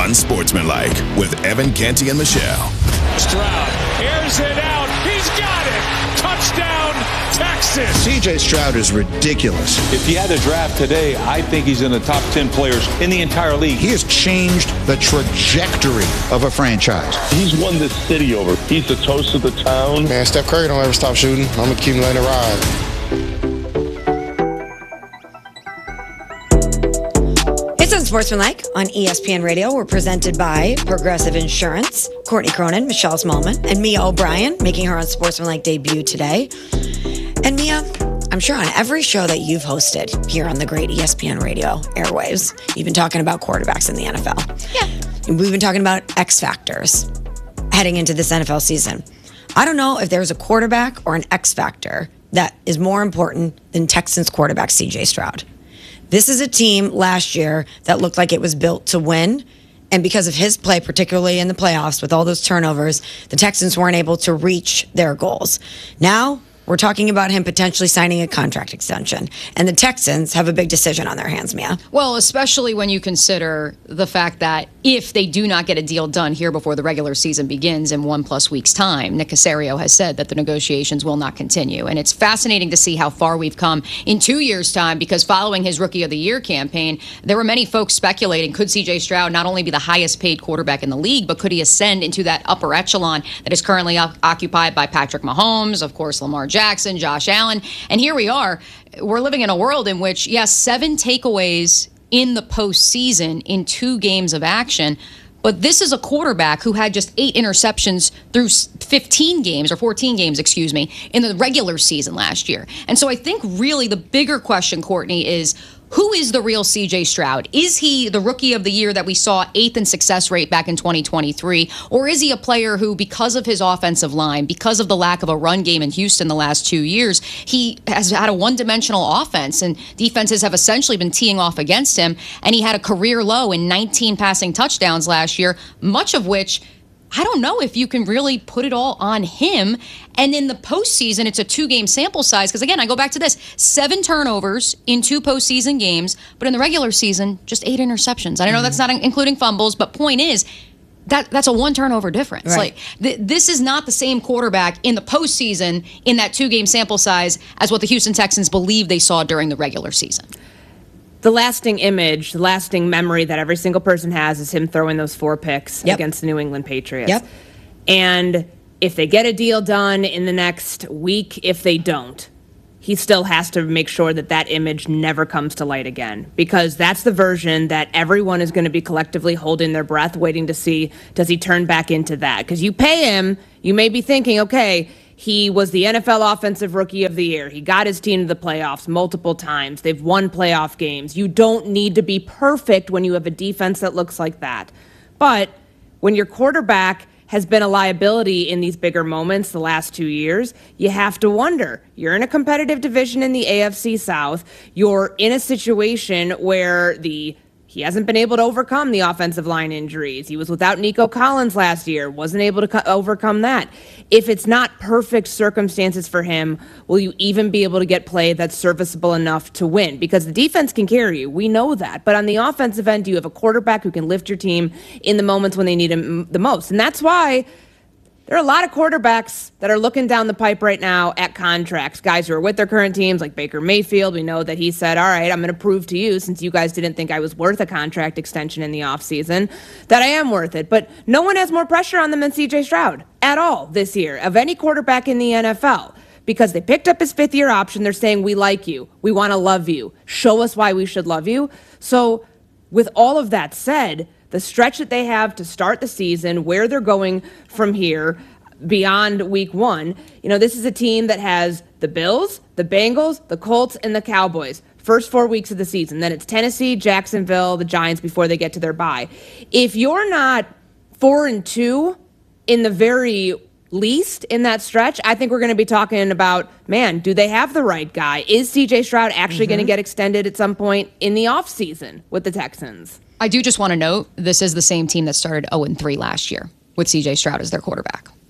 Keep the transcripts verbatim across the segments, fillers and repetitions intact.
Unsportsmanlike with Evan Canty and Michelle. Stroud airs it out. He's got it. Touchdown, Texas. C J Stroud is ridiculous. If you had a draft today, I think he's in the top ten players in the entire league. He has changed the trajectory of a franchise. He's won this city over. He's the toast of the town. Man, Steph Curry don't ever stop shooting. I'm going to keep letting it ride. It's Unsportsmanlike on E S P N Radio. We're presented by Progressive Insurance. Courtney Cronin, Michelle Smallman, and Mia O'Brien making her Unsportsmanlike debut today. And Mia, I'm sure on every show that you've hosted here on the great E S P N Radio airwaves, you've been talking about quarterbacks in the N F L. Yeah. We've been talking about X factors heading into this N F L season. I don't know if there's a quarterback or an X factor that is more important than Texans quarterback C J Stroud. This is a team last year that looked like it was built to win. And because of his play, particularly in the playoffs with all those turnovers, the Texans weren't able to reach their goals. Now, we're talking about him potentially signing a contract extension. And the Texans have a big decision on their hands, Mia. Well, especially when you consider the fact that if they do not get a deal done here before the regular season begins in one plus weeks' time, Nick Caserio has said that the negotiations will not continue. And it's fascinating to see how far we've come in two years' time, because following his Rookie of the Year campaign, there were many folks speculating, could C J Stroud not only be the highest paid quarterback in the league, but could he ascend into that upper echelon that is currently occupied by Patrick Mahomes, of course, Lamar Jackson, Josh Allen. And here we are. We're living in a world in which, yes, seven takeaways in the postseason in two games of action. But this is a quarterback who had just eight interceptions through fifteen games, or fourteen games, excuse me, in the regular season last year. And so I think really the bigger question, Courtney, is who is the real C J Stroud? Is he the Rookie of the Year that we saw eighth in success rate back in twenty twenty-three? Or is he a player who, because of his offensive line, because of the lack of a run game in Houston the last two years, he has had a one-dimensional offense, and defenses have essentially been teeing off against him, and he had a career low in nineteen passing touchdowns last year, much of which I don't know if you can really put it all on him. And in the postseason, it's a two-game sample size. Because, again, I go back to this. Seven turnovers in two postseason games. But in the regular season, just eight interceptions. I know mm-hmm. that's not including fumbles. But point is, that that's a one-turnover difference. Right. Like th- This is not the same quarterback in the postseason in that two-game sample size as what the Houston Texans believe they saw during the regular season. The lasting image, the lasting memory that every single person has is him throwing those four picks yep. against the New England Patriots. Yep. And if they get a deal done in the next week, if they don't, he still has to make sure that that image never comes to light again, because that's the version that everyone is going to be collectively holding their breath, waiting to see, does he turn back into that? Because you pay him, you may be thinking, okay, he was the N F L Offensive Rookie of the Year. He got his team to the playoffs multiple times. They've won playoff games. You don't need to be perfect when you have a defense that looks like that. But when your quarterback has been a liability in these bigger moments the last two years, you have to wonder. You're in a competitive division in the A F C South. You're in a situation where the He hasn't been able to overcome the offensive line injuries. He was without Nico Collins last year, wasn't able to co- overcome that. If it's not perfect circumstances for him, will you even be able to get play that's serviceable enough to win? Because the defense can carry you. We know that. But on the offensive end, you have a quarterback who can lift your team in the moments when they need him the most. And that's why there are a lot of quarterbacks that are looking down the pipe right now at contracts. Guys who are with their current teams, like Baker Mayfield. We know that he said, all right, I'm going to prove to you, since you guys didn't think I was worth a contract extension in the offseason, that I am worth it. But no one has more pressure on them than C J Stroud at all this year, of any quarterback in the N F L. Because they picked up his fifth-year option. They're saying, we like you. We want to love you. Show us why we should love you. So with all of that said, the stretch that they have to start the season, where they're going from here beyond week one, you know, this is a team that has the Bills, the Bengals, the Colts, and the Cowboys. First four weeks of the season. Then it's Tennessee, Jacksonville, the Giants before they get to their bye. If you're not four and two in the very least in that stretch, I think we're going to be talking about, man, do they have the right guy? Is C J Stroud actually mm-hmm. going to get extended at some point in the offseason with the Texans? I do just want to note, this is the same team that started oh and three last year with C J Stroud as their quarterback.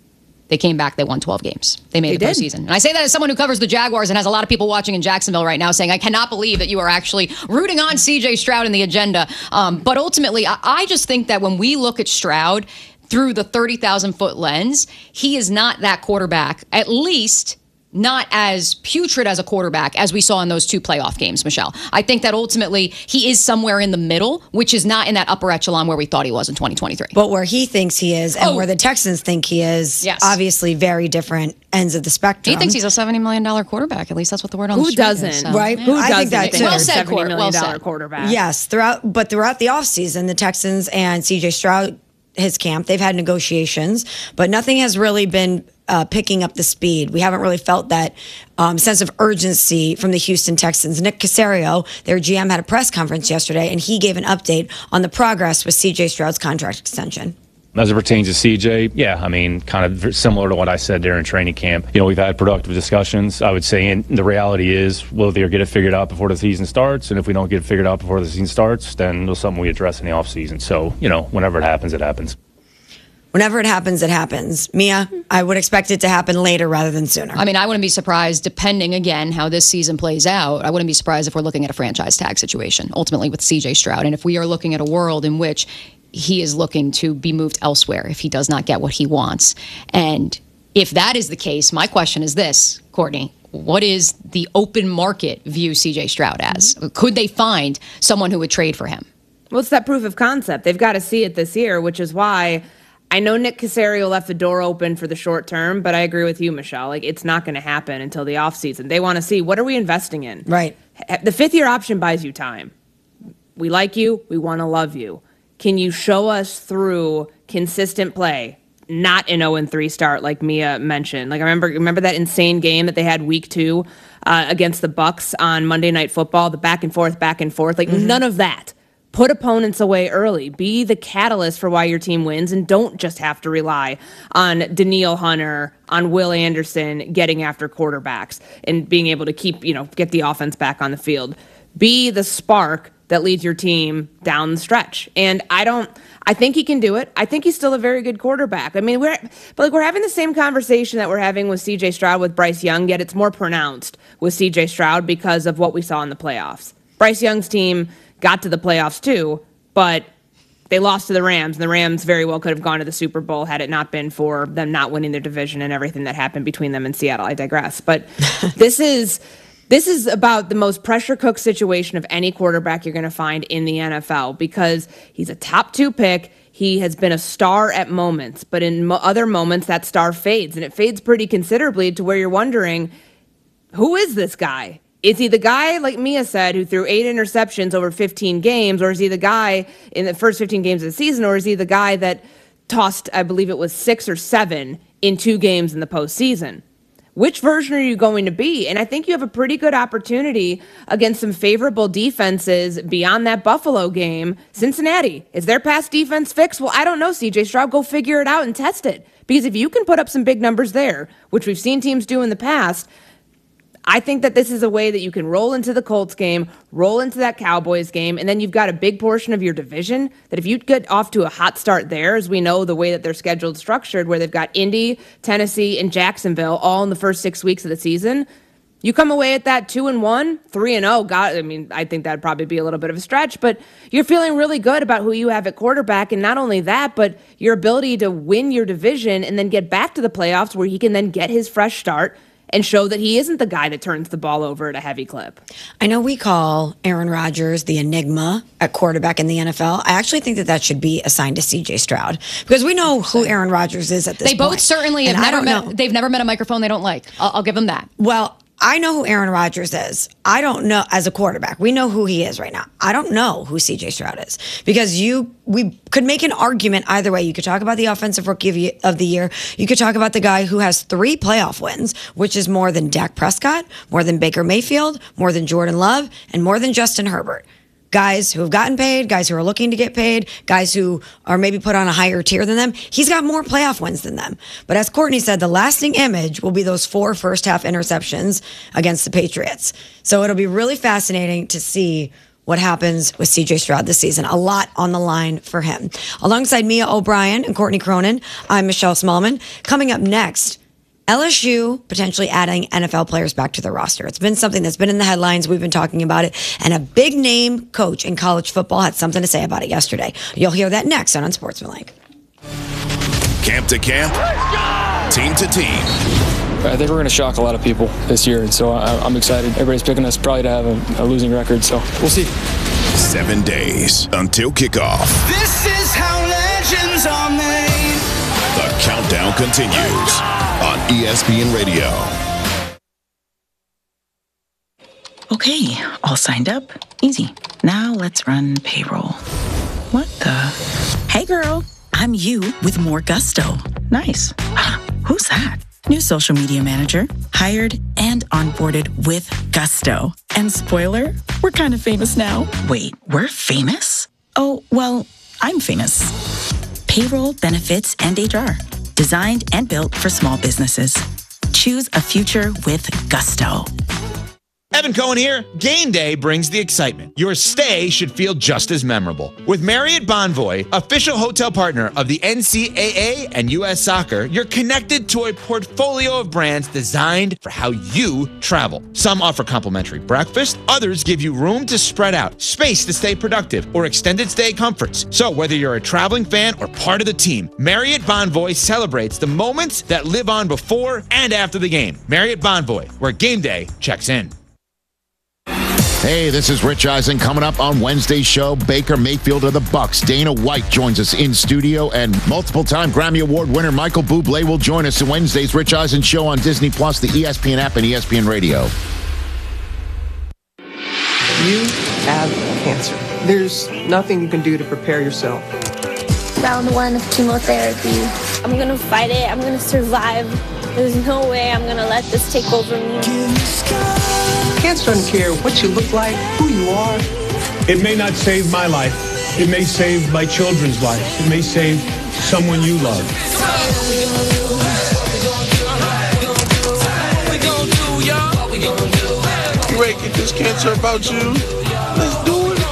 They came back, they won twelve games. They made they the did. postseason. And I say that as someone who covers the Jaguars and has a lot of people watching in Jacksonville right now saying, I cannot believe that you are actually rooting on C J Stroud in the agenda. Um, but ultimately, I, I just think that when we look at Stroud through the thirty thousand foot lens, he is not that quarterback, at least not as putrid as a quarterback as we saw in those two playoff games, Michelle. I think that ultimately he is somewhere in the middle, which is not in that upper echelon where we thought he was in twenty twenty-three. But where he thinks he is and Oh. where the Texans think he is, Yes. obviously very different ends of the spectrum. He thinks he's a seventy million dollars quarterback. At least that's what the word on Who the street doesn't? is. So, Right? yeah. Who I doesn't think that think too. Well said, seventy Court. million Well dollar said. quarterback? Yes, throughout, but throughout the offseason, the Texans and C J Stroud, his camp, they've had negotiations, but nothing has really been uh, picking up the speed. We haven't really felt that um, sense of urgency from the Houston Texans. Nick Caserio, their G M, had a press conference yesterday, and he gave an update on the progress with C J Stroud's contract extension. As it pertains to C J, yeah, I mean, kind of similar to what I said during training camp. You know, we've had productive discussions. I would say, and the reality is, we'll either get it figured out before the season starts, and if we don't get it figured out before the season starts, then it's something we address in the offseason. So, you know, whenever it happens, it happens. Whenever it happens, it happens. Mia, I would expect it to happen later rather than sooner. I mean, I wouldn't be surprised, depending, again, how this season plays out, I wouldn't be surprised if we're looking at a franchise tag situation, ultimately with C J Stroud. And if we are looking at a world in which he is looking to be moved elsewhere if he does not get what he wants. And if that is the case, my question is this, Courtney. What is the open market view C J Stroud as? Mm-hmm. Could they find someone who would trade for him? Well, it's that proof of concept. They've got to see it this year, which is why I know Nick Caserio left the door open for the short term, but I agree with you, Michelle. Like, it's not going to happen until the offseason. They want to see, what are we investing in? Right. The fifth-year option buys you time. We like you. We want to love you. Can you show us through consistent play, not an oh and three start like Mia mentioned? Like, I remember remember that insane game that they had week two uh, against the Bucs on Monday Night Football, the back and forth, back and forth. Like, mm-hmm. None of that. Put opponents away early. Be the catalyst for why your team wins, and don't just have to rely on Danielle Hunter, on Will Anderson getting after quarterbacks and being able to keep, you know, get the offense back on the field. Be the spark that leads your team down the stretch. And I don't, I think he can do it. I think he's still a very good quarterback. I mean, we're, but like we're having the same conversation that we're having with C J Stroud with Bryce Young, yet it's more pronounced with C J Stroud because of what we saw in the playoffs. Bryce Young's team got to the playoffs too, but they lost to the Rams, and the Rams very well could have gone to the Super Bowl had it not been for them not winning their division and everything that happened between them and Seattle. I digress. But this is, This is about the most pressure-cooked situation of any quarterback you're going to find in the N F L because he's a top two pick. He has been a star at moments, but in mo- other moments, that star fades, and it fades pretty considerably to where you're wondering, who is this guy? Is he the guy, like Mia said, who threw eight interceptions over fifteen games, or is he the guy in the first fifteen games of the season, or is he the guy that tossed, I believe it was six or seven in two games in the postseason? Which version are you going to be? And I think you have a pretty good opportunity against some favorable defenses beyond that Buffalo game. Cincinnati, is their pass defense fixed? Well, I don't know, C J Stroud. Go figure it out and test it. Because if you can put up some big numbers there, which we've seen teams do in the past, I think that this is a way that you can roll into the Colts game, roll into that Cowboys game, and then you've got a big portion of your division that if you get off to a hot start there, as we know the way that they're scheduled structured, where they've got Indy, Tennessee, and Jacksonville all in the first six weeks of the season, you come away at that two and one, three and oh. God, I mean, I think that'd probably be a little bit of a stretch, but you're feeling really good about who you have at quarterback, and not only that, but your ability to win your division and then get back to the playoffs where he can then get his fresh start and show that he isn't the guy that turns the ball over at a heavy clip. I know we call Aaron Rodgers the enigma at quarterback in the N F L. I actually think that that should be assigned to C J Stroud because we know who Aaron Rodgers is at this they point. They both certainly have and never I don't met. know. They've never met a microphone they don't like. I'll, I'll give them that. Well, I know who Aaron Rodgers is. I don't know as a quarterback. We know who he is right now. I don't know who C J Stroud is because you we could make an argument either way. You could talk about the offensive rookie of the year. You could talk about the guy who has three playoff wins, which is more than Dak Prescott, more than Baker Mayfield, more than Jordan Love, and more than Justin Herbert. Guys who have gotten paid, guys who are looking to get paid, guys who are maybe put on a higher tier than them. He's got more playoff wins than them. But as Courtney said, the lasting image will be those four first half interceptions against the Patriots. So it'll be really fascinating to see what happens with C J Stroud this season. A lot on the line for him. Alongside Mia O'Brien and Courtney Cronin, I'm Michelle Smallman. Coming up next, L S U potentially adding N F L players back to their roster. It's been something that's been in the headlines. We've been talking about it. And a big name coach in college football had something to say about it yesterday. You'll hear that next on Unsportsmanlike. Camp to camp, team to team. I think we're going to shock a lot of people this year, and so I, I'm excited. Everybody's picking us probably to have a, a losing record, so we'll see. Seven days until kickoff. This is how legends are made. The countdown continues on E S P N Radio. Okay, all signed up. Easy. Now let's run payroll. What the? Hey girl, I'm you with more gusto. Nice. Who's that? New social media manager, hired and onboarded with gusto. And spoiler, we're kind of famous now. Wait, we're famous? Oh, well, I'm famous. Payroll, benefits, and H R. Designed and built for small businesses. Choose a future with gusto. Evan Cohen here. Game day brings the excitement. Your stay should feel just as memorable. With Marriott Bonvoy, official hotel partner of the N C double A and U S Soccer, you're connected to a portfolio of brands designed for how you travel. Some offer complimentary breakfast, others give you room to spread out, space to stay productive, or extended stay comforts. So whether you're a traveling fan or part of the team, Marriott Bonvoy celebrates the moments that live on before and after the game. Marriott Bonvoy, where game day checks in. Hey, this is Rich Eisen. Coming up on Wednesday's show, Baker Mayfield of the Bucks. Dana White joins us in studio, and multiple-time Grammy Award winner Michael Bublé will join us in Wednesday's Rich Eisen show on Disney Plus, the E S P N app, and E S P N Radio. You have cancer. There's nothing you can do to prepare yourself. Round one of chemotherapy. I'm gonna fight it. I'm gonna survive. There's no way I'm gonna let this take over me. Cancer doesn't care what you look like, who you are. It may not save my life. It may save my children's lives. It may save someone you love. You ready to get this cancer about you? Let's do it.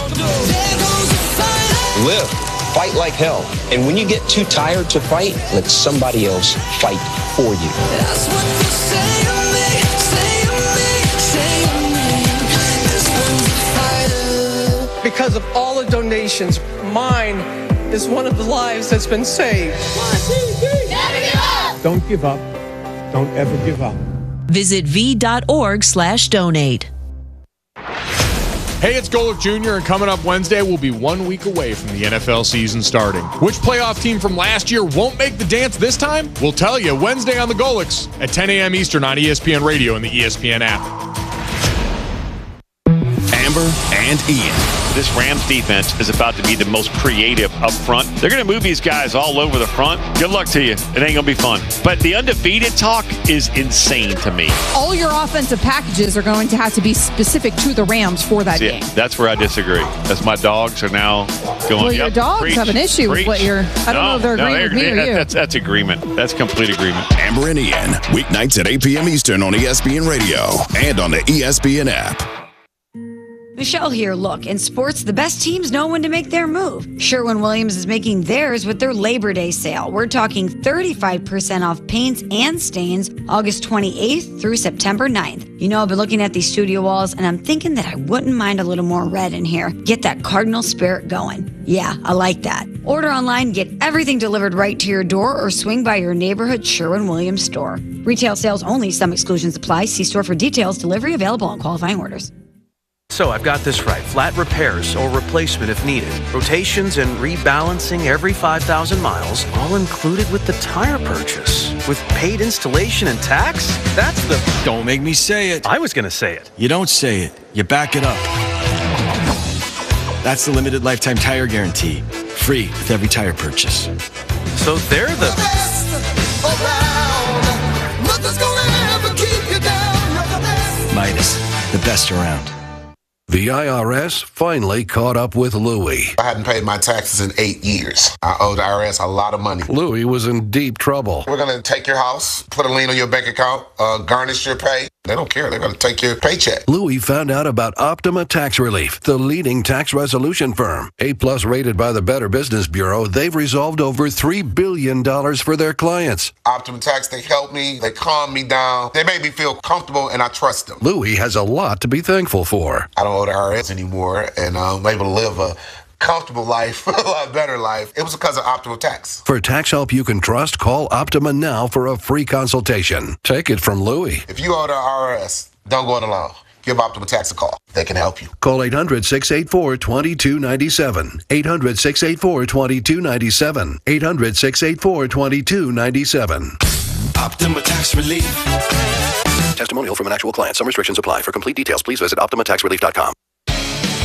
Live. Fight like hell. And when you get too tired to fight, let somebody else fight for you. That's what you say to me, say to me, say to me. This one's a fighter. Because of all the donations, mine is one of the lives that's been saved. One, two, three. Never give up. Don't give up. Don't ever give up. Visit v.org slash donate. Hey, it's Golick Junior, and coming up Wednesday, we'll be one week away from the N F L season starting. Which playoff team from last year won't make the dance this time? We'll tell you Wednesday on the Golicks at ten a.m. Eastern on E S P N Radio and the E S P N app. Amber and Ian. This Rams defense is about to be the most creative up front. They're going to move these guys all over the front. Good luck to you. It ain't going to be fun. But the undefeated talk is insane to me. All your offensive packages are going to have to be specific to the Rams for that See, game. That's where I disagree. That's my dogs are now going, well, your yep, dogs preach, have an issue preach. with what you're, I don't no, know if they're no, agreeing with me or that, you. That's, that's agreement. That's complete agreement. Amber and Ian, weeknights at eight p.m. Eastern on E S P N Radio and on the E S P N app. Michelle here. Look, in sports, the best teams know when to make their move. Sherwin-Williams is making theirs with their Labor Day sale. We're talking thirty-five percent off paints and stains August twenty-eighth through September ninth. You know, I've been looking at these studio walls, and I'm thinking that I wouldn't mind a little more red in here. Get that Cardinal spirit going. Yeah, I like that. Order online, get everything delivered right to your door, or swing by your neighborhood Sherwin-Williams store. Retail sales only. Some exclusions apply. See store for details. Delivery available on qualifying orders. So I've got this right. Flat repairs or replacement if needed. Rotations and rebalancing every five thousand miles, all included with the tire purchase. With paid installation and tax? That's the... Don't make me say it. I was going to say it. You don't say it. You back it up. That's the limited lifetime tire guarantee. Free with every tire purchase. So they're the... Best around. Nothing's gonna ever keep you down. You're the best. Midas, the best around. The I R S finally caught up with Louie. I hadn't paid my taxes in eight years. I owed the I R S a lot of money. Louie was in deep trouble. We're going to take your house, put a lien on your bank account, uh, garnish your pay. They don't care. They're going to take your paycheck. Louis found out about Optima Tax Relief, the leading tax resolution firm. A-plus rated by the Better Business Bureau, they've resolved over three billion dollars for their clients. Optima Tax, they help me. They calm me down. They make me feel comfortable, and I trust them. Louis has a lot to be thankful for. I don't owe the I R S anymore, and I'm able to live a comfortable life, a lot better life. It was because of Optima Tax. For tax help you can trust, call Optima now for a free consultation. Take it from Louis. If you owe the I R S, don't go it alone. Give Optima Tax a call. They can help you. Call eight hundred, six eight four, two two nine seven. eight hundred, six eight four, two two nine seven. eight hundred, six eight four, two two nine seven. Optima Tax Relief. Testimonial from an actual client. Some restrictions apply. For complete details, please visit optima tax relief dot com.